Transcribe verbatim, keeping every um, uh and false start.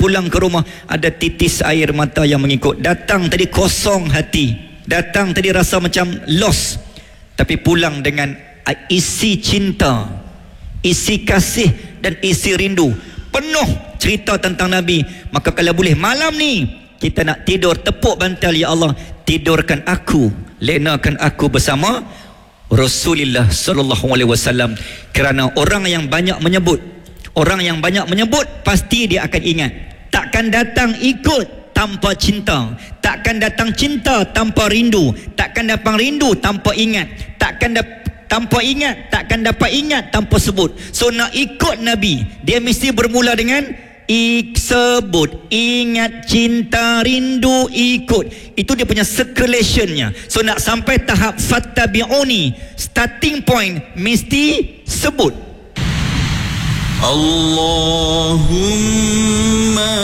pulang ke rumah ada titis air mata yang mengikut. Datang tadi kosong hati, datang tadi rasa macam lost, tapi pulang dengan isi cinta, isi kasih dan isi rindu, penuh cerita tentang Nabi. Maka kalau boleh malam ni kita nak tidur, tepuk bantal, ya Allah, tidurkan aku, lenakan aku bersama Rasulullah sallallahu alaihi wasallam. Kerana orang yang banyak menyebut, orang yang banyak menyebut pasti dia akan ingat. Takkan datang ikut tanpa cinta, takkan datang cinta tanpa rindu, takkan datang rindu tanpa ingat, takkan dapat tanpa ingat, takkan dapat ingat tanpa sebut. So nak ikut Nabi, dia mesti bermula dengan ik sebut, ingat, cinta, rindu, ikut. Itu dia punya circulationnya. So nak sampai tahap fattabi'uni, starting point mesti sebut. Allahumma